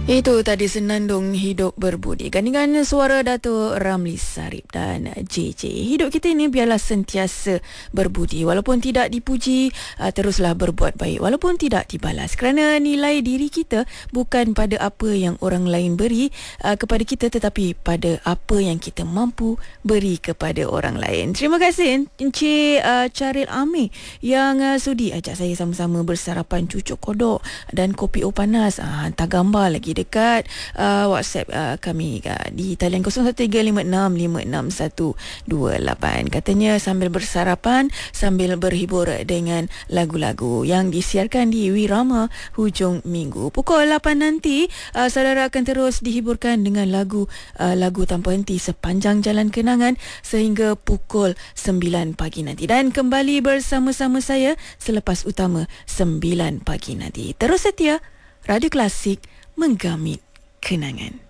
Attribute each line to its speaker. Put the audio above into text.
Speaker 1: Itu tadi Senandung Hidup Berbudi. Gandingan suara Dato' Ramli Sarip dan JJ. Hidup kita ini biarlah sentiasa berbudi. Walaupun tidak dipuji, teruslah berbuat baik. Walaupun tidak dibalas. Kerana nilai diri kita bukan pada apa yang orang lain beri kepada kita, tetapi pada apa yang kita mampu beri kepada orang lain. Terima kasih Encik Charil Amir yang sudi ajak saya sama-sama bersarapan cucuk kodok dan kopi o panas. Hantar gambar lagi dekat WhatsApp kami di talian 0135656128. Katanya sambil bersarapan, sambil berhibur dengan lagu-lagu yang disiarkan di Wirama hujung minggu. Pukul 8 nanti saudara akan terus dihiburkan dengan lagu tanpa henti sepanjang jalan kenangan sehingga pukul 9 pagi nanti. Dan kembali bersama-sama saya selepas utama 9 pagi nanti. Terus setia, Radio Klasik menggamit kenangan.